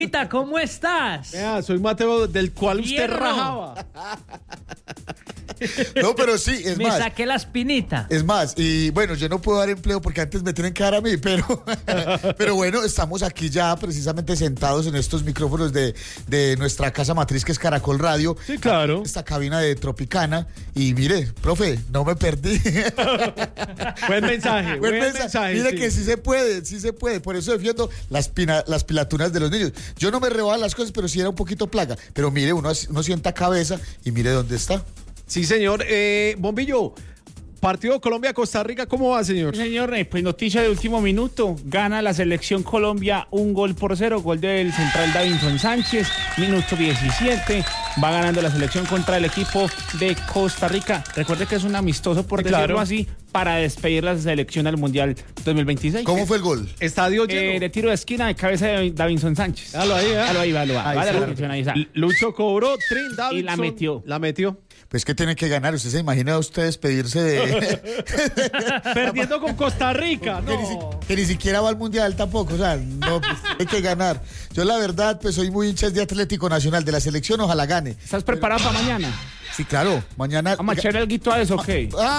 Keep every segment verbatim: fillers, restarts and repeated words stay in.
¿Cómo estás? Vea, soy Mateo, del cual usted Hierro. rajaba. No, pero sí, es Me más. saqué la espinita. Es más, y bueno, yo no puedo dar empleo porque antes me tienen que dar a mí, pero, pero bueno, estamos aquí ya precisamente sentados en estos micrófonos de, de nuestra casa matriz que es Caracol Radio. Sí, claro. Esta cabina de Tropicana. Y mire, profe, no me perdí. Buen mensaje, Buen buen mensaje. mensaje. Mire sí. que sí se puede, sí se puede. Por eso defiendo las, pina- las pilatunas de los niños. Yo no me rebaba las cosas, pero sí era un poquito plaga. Pero mire, uno, uno sienta cabeza y mire dónde está. Sí, señor. Eh, Bombillo, partido Colombia-Costa Rica, ¿cómo va, señor? Señor, eh, pues noticia de último minuto. Gana la selección Colombia un gol por cero. Gol del central Davinson Sánchez. Minuto diecisiete. Va ganando la selección contra el equipo de Costa Rica. Recuerde que es un amistoso, por Sí, decirlo claro. así, para despedir la selección al Mundial dos mil veintiséis. ¿Cómo fue el gol? Estadio lleno. Eh, de tiro de esquina de cabeza de Davinson Sánchez. Dalo ahí, ¿eh? Dalo ahí, dalo ahí. Ahí Va de está. la selección, ahí está. Lucho cobró, Trin Davidson. Y la metió. La metió. Pues que tiene que ganar. ¿Usted se imagina a usted despedirse de... Perdiendo con Costa Rica, que, ni, si- no. que ni siquiera va al mundial tampoco, o sea, no, pues, hay que ganar. Yo la verdad, pues soy muy hincha de Atlético Nacional, de la selección, ojalá gane. ¿Estás preparado para mañana? Sí, claro, mañana... ¿Vamos a echarle el guito a eso, ok?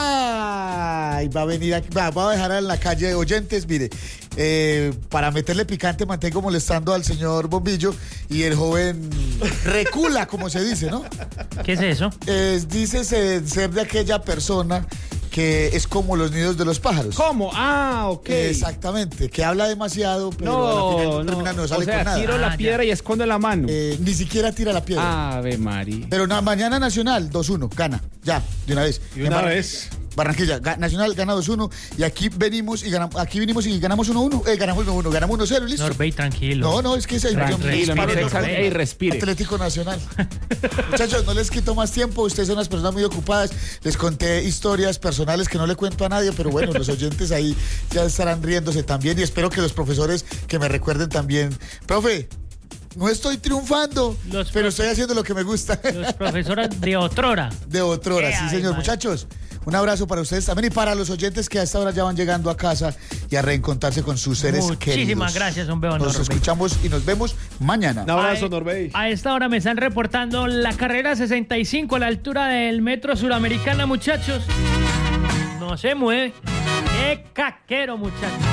Ay, va a venir aquí, va, va a dejar en la calle de oyentes, mire, eh, para meterle picante mantengo molestando al señor Bombillo y el joven recula, como se dice, ¿no? ¿Qué es eso? Es, dice ser, ser de aquella persona que es como los nidos de los pájaros. ¿Cómo? Ah, ok. Exactamente, que habla demasiado, pero No, al final no, no, termina, no o sale sea, con nada. tiro la Ah, piedra ya. y esconde la mano. Eh, ni siquiera tira la piedra. Ave María. Pero na- mañana Nacional dos uno, gana, ya, de una vez. De En una Barran- vez. Barranquilla, ga- Nacional gana dos uno y aquí venimos y ganamos, aquí vinimos y ganamos uno uno, eh, ganamos uno uno, ganamos uno cero, listo. Norbey, tranquilo. No, no, es que es el Tranquilo, no se respire, exalte. Norbey. Ey, respire. Atlético Nacional. Muchachos, no les quito más tiempo, ustedes son unas personas muy ocupadas. Les conté historias personales que no le cuento a nadie, pero bueno, los oyentes ahí ya estarán riéndose también y espero que los profesores que me recuerden también. Profe, no estoy triunfando, Los pero profe- estoy haciendo lo que me gusta. Los profesores de otrora. De otra hora, Eh, sí, ay, señor. madre. Muchachos, un abrazo para ustedes también y para los oyentes que a esta hora ya van llegando a casa y a reencontrarse con sus seres queridos. Muchísimas gracias, hombre. Nos Norbey. escuchamos y nos vemos mañana. Un abrazo, A- Norbey. A esta hora me están reportando la carrera sesenta y cinco a la altura del metro suramericana, muchachos. No se mueve. ¡Qué caquero, muchachos!